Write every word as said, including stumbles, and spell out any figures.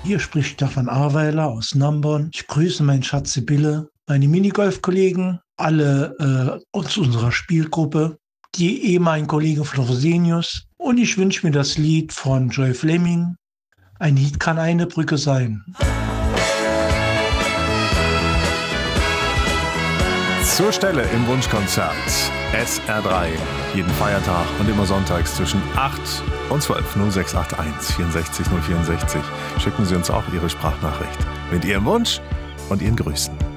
Hier spricht Stefan Ahrweiler aus Nambon. Ich grüße meinen Schatz Sibylle, meine Minigolf-Kollegen, alle äh, aus unserer Spielgruppe, die ehemaligen Kollegen von Rosenius, und ich wünsche mir das Lied von Joy Fleming. Ein Lied kann eine Brücke sein. Zur Stelle im Wunschkonzert S R drei. Jeden Feiertag und immer sonntags zwischen acht und zwölf. null sechs acht eins vierundsechzig null vierundsechzig. Schicken Sie uns auch Ihre Sprachnachricht mit Ihrem Wunsch und Ihren Grüßen.